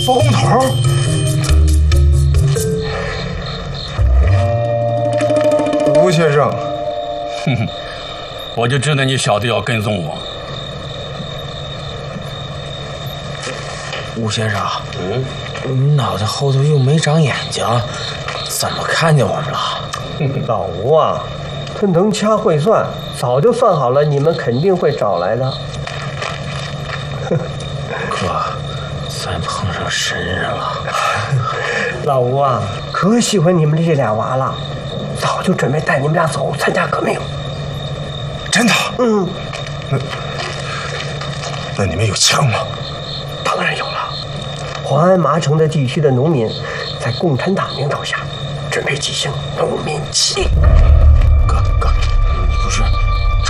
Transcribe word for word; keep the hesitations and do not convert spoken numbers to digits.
包工头。吴先生， 哼哼，我就知道你小子要跟踪我。 吴先生，嗯，你脑袋后头又没长眼睛，怎么看见我们了？ 老吴啊，他能掐会算，早就算好了，你们肯定会找来的。 哥，咱碰上神人了。 老吴啊，可喜欢你们这俩娃了，早就准备带你们俩走参加革命。 真的？ 嗯。 那那你们有枪吗？ 当然有了。黄安麻城的地区的农民，在共产党领导下，准备举行农民起义。